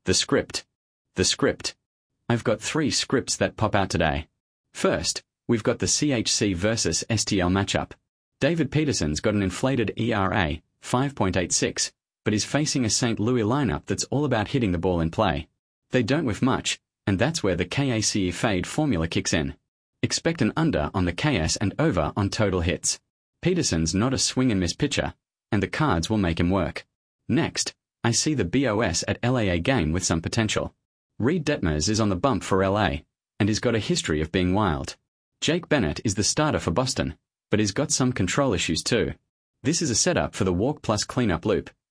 The script. The script. I've got 3 scripts that pop out today. First, we've got the CHC versus STL matchup. David Peterson's got an inflated ERA, 5.86, but is facing a St. Louis lineup that's all about hitting the ball in play. They don't whiff much, and that's where the KACE fade formula kicks in. Expect an under on the KS and over on total hits. Peterson's not a swing and miss pitcher, and the cards will make him work. Next, I see the BOS at LAA game with some potential. Reed Detmers is on the bump for LA, and he's got a history of being wild. Jake Bennett is the starter for Boston, but he's got some control issues too. This is a setup for the walk plus cleanup loop,